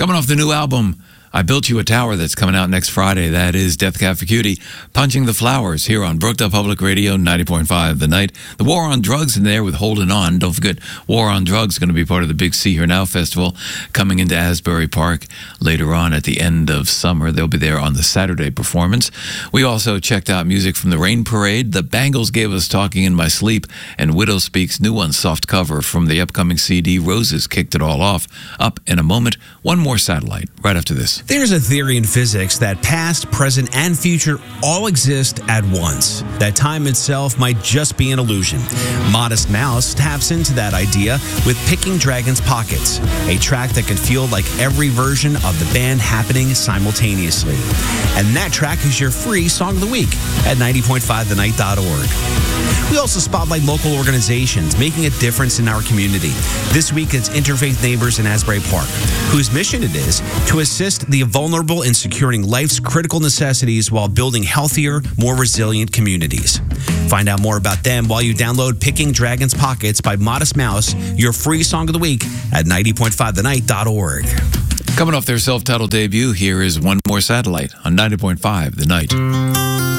Coming off the new album, I Built You a Tower, that's coming out next Friday. That is Death Cab for Cutie, Punching the Flowers, here on Brookdale Public Radio, 90.5 The Night. The War on Drugs in there with Holding On. Don't forget, War on Drugs is going to be part of the Big See Here Now Festival coming into Asbury Park later on at the end of summer. They'll be there on the Saturday performance. We also checked out music from the Rain Parade. The Bangles gave us Talking in My Sleep, and Widow Speaks' new one, soft cover from the upcoming CD. Roses kicked it all off. Up in a moment, one more satellite right after this. There's a theory in physics that past, present, and future all exist at once. That time itself might just be an illusion. Modest Mouse taps into that idea with Picking Dragon's Pockets, a track that can feel like every version of the band happening simultaneously. And that track is your free Song of the Week at 90.5thenight.org. We also spotlight local organizations making a difference in our community. This week, it's Interfaith Neighbors in Asbury Park, whose mission it is to assist the vulnerable in securing life's critical necessities while building healthier, more resilient communities. Find out more about them while you download Picking Dragon's Pockets by Modest Mouse, your free Song of the Week at 90.5thenight.org. Coming off their self-titled debut, here is One More Satellite on 90.5 The Night.